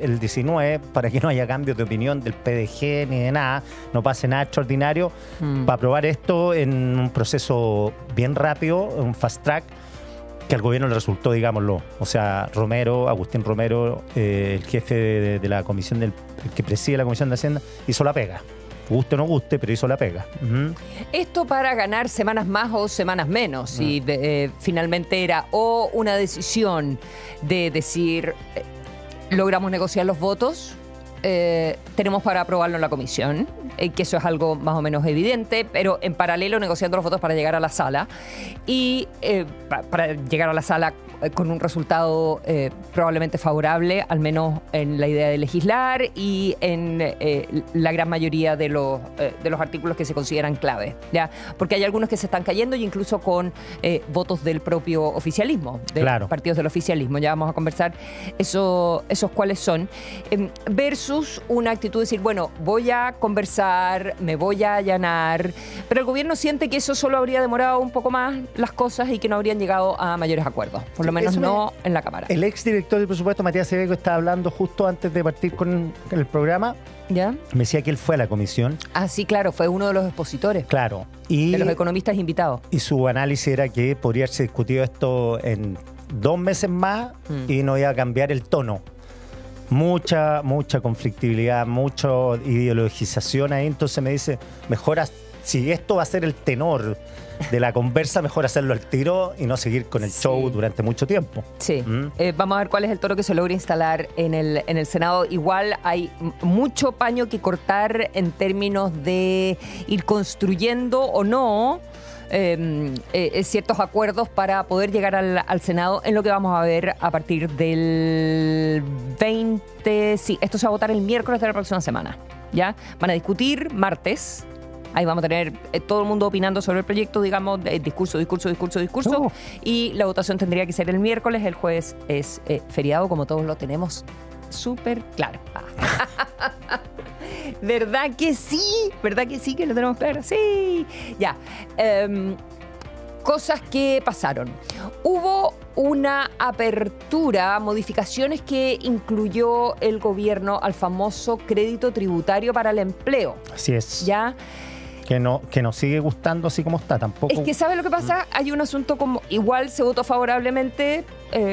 19 para que no haya cambios de opinión del PDG ni de nada, no pase nada extraordinario, para aprobar esto en un proceso bien rápido, un fast track, que al gobierno le resultó, digámoslo. O sea, Agustín Romero, el jefe de la comisión, el que preside la Comisión de Hacienda, hizo la pega. Guste o no guste, pero hizo la pega. Esto para ganar semanas más o semanas menos. Y finalmente era o una decisión de decir, logramos negociar los votos, tenemos para aprobarlo en la comisión, que eso es algo más o menos evidente, pero en paralelo negociando los votos para llegar a la sala. Y para llegar a la sala con un resultado probablemente favorable, al menos en la idea de legislar y en la gran mayoría de los artículos que se consideran clave, ¿ya? Porque hay algunos que se están cayendo, y incluso con votos del propio oficialismo, de partidos del oficialismo. Ya vamos a conversar esos cuáles son, versus una actitud de decir, bueno, voy a conversar, me voy a allanar, pero el gobierno siente que eso solo habría demorado un poco más las cosas y que no habrían llegado a mayores acuerdos. Por lo menos no en la Cámara. El exdirector del presupuesto, Matías Seveco, estaba hablando justo antes de partir con el programa. ¿Ya? Me decía que él fue a la comisión. Ah, sí, claro, fue uno de los expositores. Claro. De los economistas invitados. Y su análisis era que podría haberse discutido esto en 2 meses más y no iba a cambiar el tono. Mucha conflictividad, mucha ideologización ahí. Entonces me dice, mejor si esto va a ser el tenor de la conversa, mejor hacerlo al tiro y no seguir con el show durante mucho tiempo. Sí. Vamos a ver cuál es el toro que se logra instalar en el Senado. Igual hay mucho paño que cortar en términos de ir construyendo o no ciertos acuerdos para poder llegar al Senado, en lo que vamos a ver a partir del 20. Sí, esto se va a votar el miércoles de la próxima semana. ¿Ya? Van a discutir martes. Ahí vamos a tener todo el mundo opinando sobre el proyecto, digamos, discurso. Y la votación tendría que ser el miércoles. El jueves es feriado, como todos lo tenemos súper claro. ¿Verdad que sí? ¿Verdad que sí que lo tenemos claro? Sí. Ya. Cosas que pasaron. Hubo una apertura, modificaciones que incluyó el gobierno al famoso crédito tributario para el empleo. Así es. ¿Ya? Que nos sigue gustando así como está, tampoco. Es que, ¿sabes lo que pasa? Hay un asunto como, igual se votó favorablemente,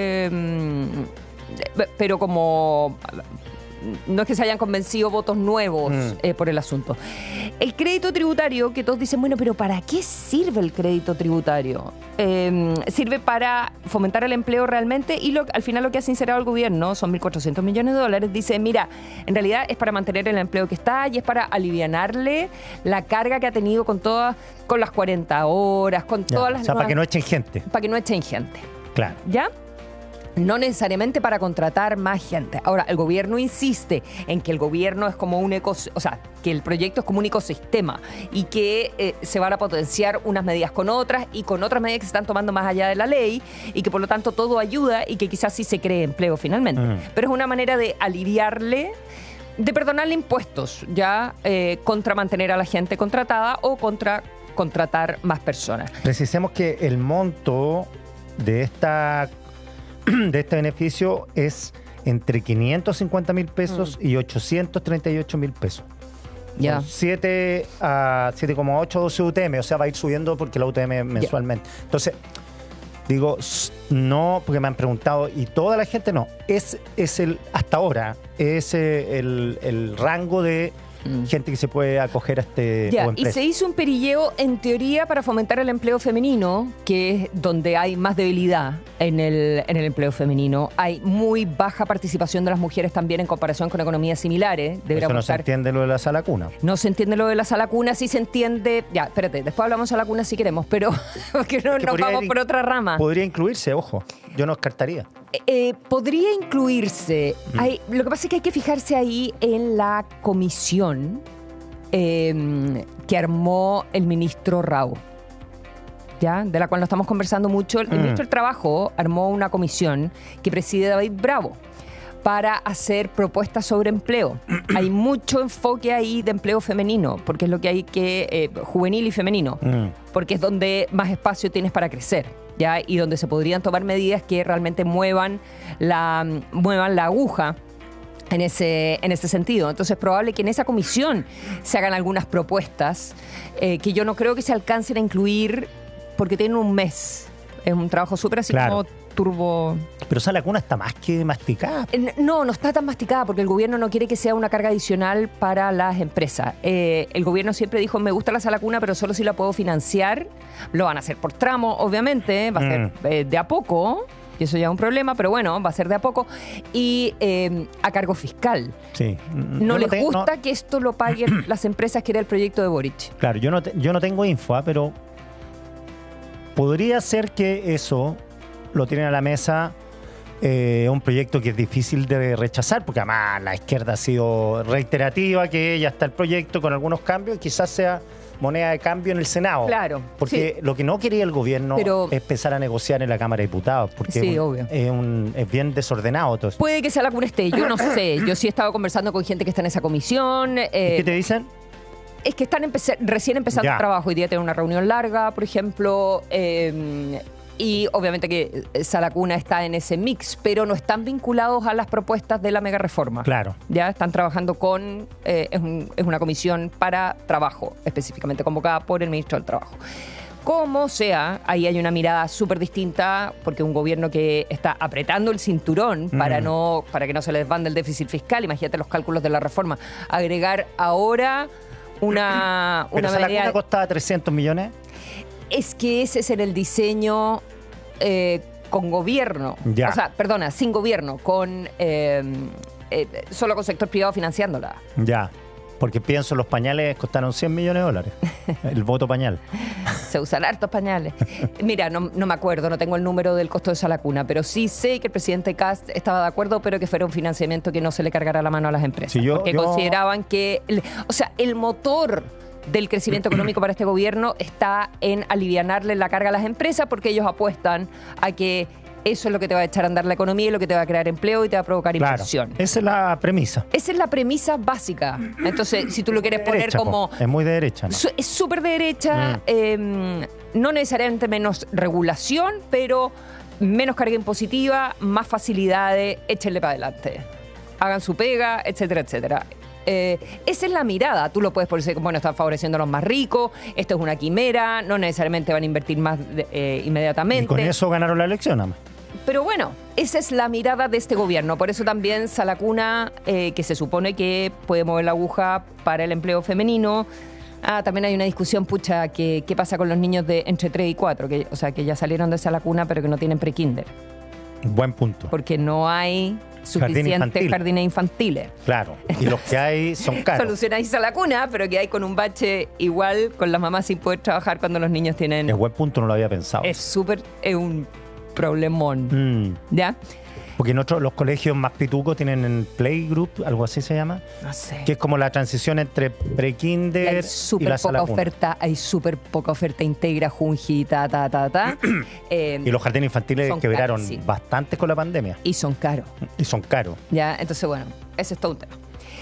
pero como no es que se hayan convencido votos nuevos por el asunto. El crédito tributario, que todos dicen, bueno, pero ¿para qué sirve el crédito tributario? Sirve para fomentar el empleo realmente, y al final lo que ha sincerado el gobierno, son 1.400 millones de dólares, dice, mira, en realidad es para mantener el empleo que está y es para alivianarle la carga que ha tenido con las 40 horas, con todas las... O sea, para que no echen gente. Para que no echen gente. Claro. ¿Ya? No necesariamente para contratar más gente. Ahora, el gobierno insiste en que el gobierno es como que el proyecto es como un ecosistema y que se van a potenciar unas medidas con otras y con otras medidas que se están tomando más allá de la ley, y que por lo tanto todo ayuda y que quizás sí se cree empleo finalmente. Pero es una manera de aliviarle, de perdonarle impuestos, ya contra mantener a la gente contratada o contra contratar más personas. Precisemos que el monto de este beneficio es entre 550.000 pesos y 838.000 pesos. Ya. 7 a 7,8 UTM, o sea, va a ir subiendo porque la UTM mensualmente. Entonces, digo, no, porque me han preguntado, y toda la gente no, es hasta ahora, es el rango de gente que se puede acoger a este tipo de empresa. Y se hizo un perilleo en teoría para fomentar el empleo femenino, que es donde hay más debilidad en el empleo femenino. Hay muy baja participación de las mujeres también en comparación con economías similares. Eso no se entiende lo de la sala cuna. No se entiende lo de la sala cuna, sí se entiende. Ya, espérate, después hablamos de sala cuna si queremos, pero porque nos vamos por otra rama. Podría incluirse, ojo. yo no descartaría. Podría incluirse. Lo que pasa es que hay que fijarse ahí en la comisión que armó el ministro Rao, ¿ya? De la cual no estamos conversando mucho. El ministro del Trabajo armó una comisión que preside David Bravo para hacer propuestas sobre empleo. Hay mucho enfoque ahí de empleo femenino, porque es lo que hay que juvenil y femenino, porque es donde más espacio tienes para crecer, ¿ya? Y donde se podrían tomar medidas que realmente muevan la aguja en ese sentido. Entonces es probable que en esa comisión se hagan algunas propuestas que yo no creo que se alcancen a incluir porque tienen un mes. Es un trabajo súper así como turbo. Pero esa lacuna está más que masticada. No está tan masticada porque el gobierno no quiere que sea una carga adicional para las empresas. El gobierno siempre dijo, me gusta la sala cuna, pero solo si la puedo financiar. Lo van a hacer por tramo, obviamente. Va a ser de a poco. Y eso ya es un problema, pero bueno, va a ser de a poco. Y a cargo fiscal. Sí. No les gusta que esto lo paguen las empresas, que era el proyecto de Boric. Claro, yo no tengo info, pero podría ser que eso lo tienen a la mesa, un proyecto que es difícil de rechazar, porque además la izquierda ha sido reiterativa, que ya está el proyecto con algunos cambios, y quizás sea moneda de cambio en el Senado. Claro. Porque lo que no quería el gobierno es empezar a negociar en la Cámara de Diputados, porque obvio. Es bien desordenado todo eso. Puede que sea la cuna esté, yo no sé. Yo sí he estado conversando con gente que está en esa comisión. ¿Qué te dicen? Es que están recién empezando el trabajo. Hoy día tienen una reunión larga, por ejemplo, y obviamente que Salacuna está en ese mix, pero no están vinculados a las propuestas de la mega reforma. Claro. Ya están trabajando con... es una comisión para trabajo, específicamente convocada por el ministro del Trabajo. Como sea, ahí hay una mirada súper distinta, porque un gobierno que está apretando el cinturón para que no se le desbande el déficit fiscal. Imagínate los cálculos de la reforma. Agregar ahora una Salacuna costaba 300 millones. Es que ese es en el diseño con gobierno. Ya. O sea, perdona, sin gobierno, con solo con sector privado financiándola. Ya. Porque pienso, los pañales costaron 100 millones de dólares. El voto pañal. Se usan hartos pañales. Mira, no me acuerdo, no tengo el número del costo de esa lacuna, pero sí sé que el presidente Kast estaba de acuerdo, pero que fuera un financiamiento que no se le cargara la mano a las empresas. Sí, porque consideraban que... el motor del crecimiento económico para este gobierno está en alivianarle la carga a las empresas, porque ellos apuestan a que eso es lo que te va a echar a andar la economía y lo que te va a crear empleo y te va a provocar inversión. Esa es la premisa. Esa es la premisa básica. Entonces, si tú lo quieres poner como... Es muy de derecha, ¿no? Es súper de derecha. No necesariamente menos regulación, pero menos carga impositiva, más facilidades, échenle para adelante. Hagan su pega, etcétera, etcétera. Esa es la mirada. Tú lo puedes poner como, bueno, están favoreciendo a los más ricos, esto es una quimera, no necesariamente van a invertir más inmediatamente. Y con eso ganaron la elección, además. Pero bueno, esa es la mirada de este gobierno. Por eso también Salacuna, que se supone que puede mover la aguja para el empleo femenino. También hay una discusión, ¿qué pasa con los niños de entre 3 y 4? Que ya salieron de Salacuna, pero que no tienen pre-kinder. Buen punto. Porque no hay suficientes jardines infantiles. Claro, y los que hay son caros. Solucionáis a la cuna, pero que hay con un bache igual, con las mamás sin poder trabajar cuando los niños tienen... Es buen punto, no lo había pensado. Es un problemón. ¿Ya? Porque en los colegios más pitucos tienen en playgroup, algo así se llama. No sé. Que es como la transición entre pre-kinder y la sala cuna. Hay súper poca oferta integra, junji, y los jardines infantiles quebraron bastante con la pandemia. Y son caros. Ya, entonces bueno, ese es todo un tema.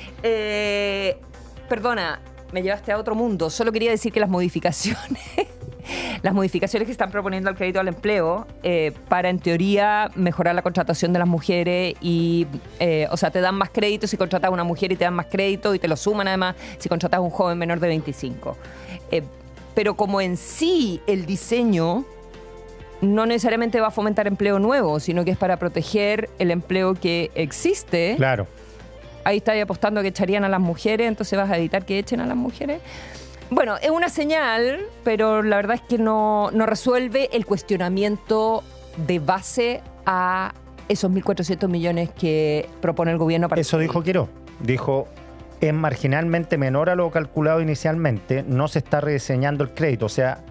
Perdona, me llevaste a otro mundo. Solo quería decir que las modificaciones que están proponiendo al crédito al empleo para, en teoría, mejorar la contratación de las mujeres y, te dan más crédito si contratas a una mujer y te dan más crédito y te lo suman además si contratas a un joven menor de 25. Pero como en sí el diseño no necesariamente va a fomentar empleo nuevo, sino que es para proteger el empleo que existe. Claro. Ahí estáis apostando a que echarían a las mujeres, entonces vas a evitar que echen a las mujeres. Bueno, es una señal, pero la verdad es que no resuelve el cuestionamiento de base a esos 1.400 millones que propone el gobierno para... Eso dijo Quirós. Dijo, es marginalmente menor a lo calculado inicialmente, no se está rediseñando el crédito. O sea,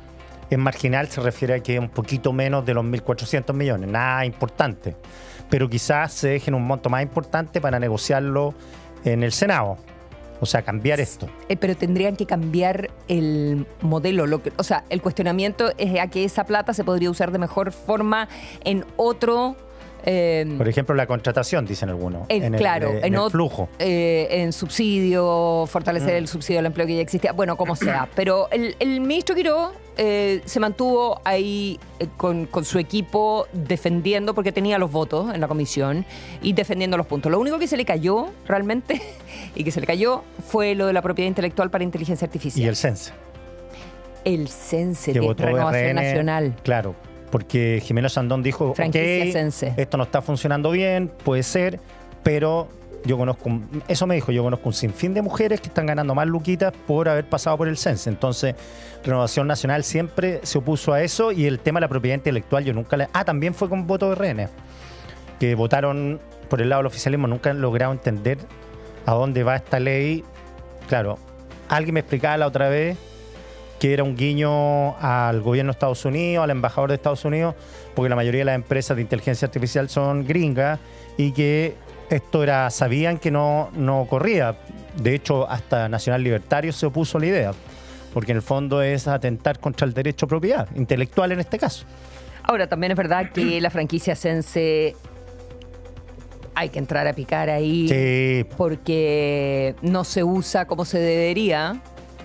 es marginal, se refiere a que es un poquito menos de los 1.400 millones, nada importante. Pero quizás se dejen un monto más importante para negociarlo en el Senado. O sea, cambiar esto. Pero tendrían que cambiar el modelo. O sea, el cuestionamiento es a que esa plata se podría usar de mejor forma en otro... por ejemplo, la contratación, dicen algunos. En el flujo. En subsidio, fortalecer el subsidio al empleo que ya existía. Bueno, como sea. Pero el ministro Quiró se mantuvo ahí con su equipo defendiendo, porque tenía los votos en la comisión, y defendiendo los puntos. Lo único que se le cayó realmente, y que se le cayó, fue lo de la propiedad intelectual para inteligencia artificial. Y el CENSE. El CENSE de Renovación RN, Nacional. Claro, porque Jimeno Sandón dijo, esto no está funcionando bien, puede ser, pero yo conozco un sinfín de mujeres que están ganando más luquitas por haber pasado por el CENSE. Entonces, Renovación Nacional siempre se opuso a eso, y el tema de la propiedad intelectual yo nunca también fue con voto de RN, que votaron por el lado del oficialismo, nunca han logrado entender a dónde va esta ley. Claro, alguien me explicaba la otra vez que era un guiño al gobierno de Estados Unidos, al embajador de Estados Unidos, porque la mayoría de las empresas de inteligencia artificial son gringas, y que esto sabían que no corría. De hecho, hasta Nacional Libertario se opuso a la idea, porque en el fondo es atentar contra el derecho a propiedad intelectual en este caso. Ahora, también es verdad que la franquicia CENSE hay que entrar a picar ahí, porque no se usa como se debería.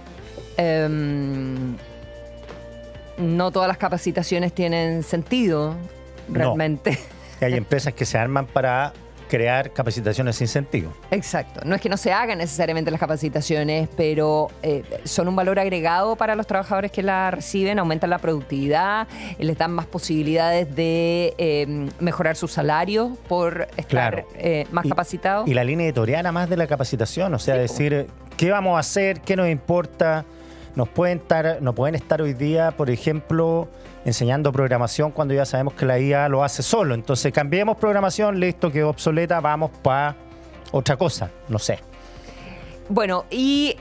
No todas las capacitaciones tienen sentido realmente. No. Hay empresas que se arman para crear capacitaciones sin sentido. Exacto. No es que no se hagan necesariamente las capacitaciones, pero son un valor agregado para los trabajadores que la reciben, aumentan la productividad, les dan más posibilidades de mejorar su salario por estar más capacitados. Y la línea editorial más de la capacitación, o sea, decir, ¿qué vamos a hacer? ¿Qué nos importa? No pueden estar hoy día, por ejemplo, enseñando programación cuando ya sabemos que la IA lo hace solo. Entonces, cambiemos programación, listo, quedó obsoleta, vamos para otra cosa, no sé. Bueno, y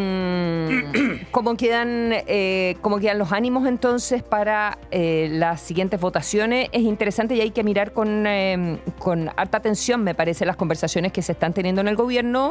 ¿cómo quedan los ánimos entonces para las siguientes votaciones? Es interesante y hay que mirar con harta atención, me parece, las conversaciones que se están teniendo en el gobierno.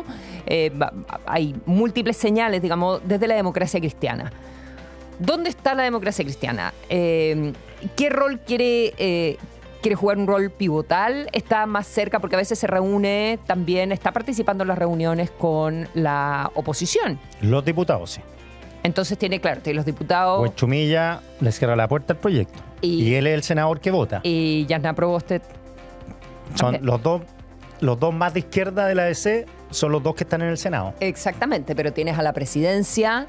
Hay múltiples señales, digamos, desde la democracia cristiana. ¿Dónde está la democracia cristiana? ¿Qué rol quiere jugar? ¿Un rol pivotal? ¿Está más cerca? Porque a veces se reúne también, está participando en las reuniones con la oposición. Los diputados, sí. Entonces tiene los diputados... Pues Chumilla le cierra la puerta al proyecto. Y él es el senador que vota. Y Jasna Proboste. Son los dos más de izquierda de la ADC, son los dos que están en el Senado. Exactamente, pero tienes a la presidencia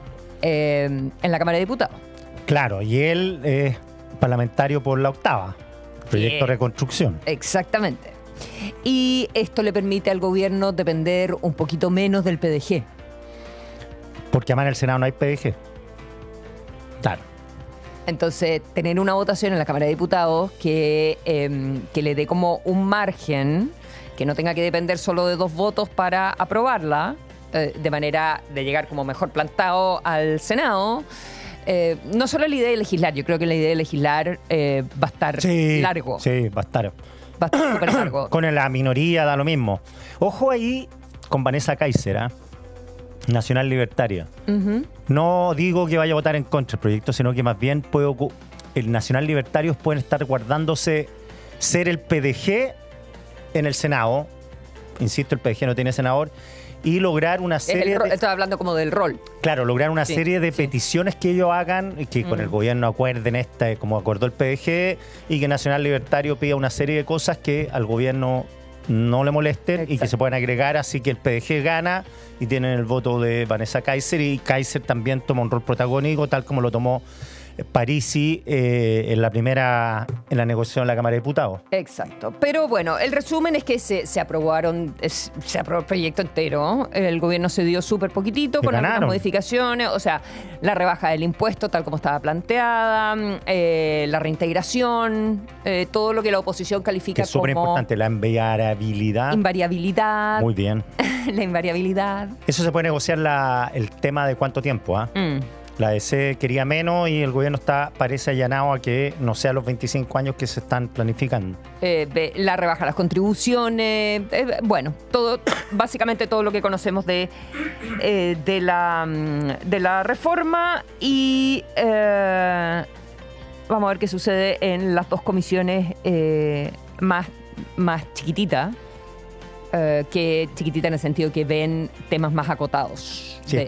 en la Cámara de Diputados. Claro, y él es parlamentario por la octava. Proyecto de reconstrucción. Exactamente. Y esto le permite al gobierno depender un poquito menos del PDG. Porque además en el Senado no hay PDG. Claro. Entonces, tener una votación en la Cámara de Diputados que le dé como un margen, que no tenga que depender solo de 2 votos para aprobarla, de manera de llegar como mejor plantado al Senado. No solo la idea de legislar, yo creo que la idea de legislar va a estar largo. Sí, va a estar súper largo. Con la minoría da lo mismo. Ojo ahí con Vanessa Kaiser, Nacional Libertaria. No digo que vaya a votar en contra del proyecto, sino que más bien el Nacional Libertarios pueden estar guardándose ser el PDG en el Senado. Insisto, el PDG no tiene senador. Y lograr una serie Estoy hablando como del rol. Claro, lograr una serie de peticiones que ellos hagan y que con el gobierno acuerden como acordó el PDG, y que Nacional Libertario pida una serie de cosas que al gobierno no le molesten. Exacto. Y que se puedan agregar, así que el PDG gana y tienen el voto de Vanessa Kaiser, y Kaiser también toma un rol protagónico, tal como lo tomó Parisi en la negociación en la Cámara de Diputados. Exacto. Pero bueno, el resumen es que se aprobó el proyecto entero. El gobierno se dio súper poquitito con algunas modificaciones. O sea, la rebaja del impuesto tal como estaba planteada, la reintegración, todo lo que la oposición califica como... Es súper importante, la invariabilidad. Invariabilidad. Muy bien. La invariabilidad. Eso se puede negociar el tema de cuánto tiempo, La DC quería menos y el gobierno parece allanado a que no sea los 25 años que se están planificando. La rebaja de las contribuciones, bueno, todo, básicamente todo lo que conocemos de la reforma y vamos a ver qué sucede en las dos comisiones más chiquititas. Que chiquitita en el sentido que ven temas más acotados. Sí,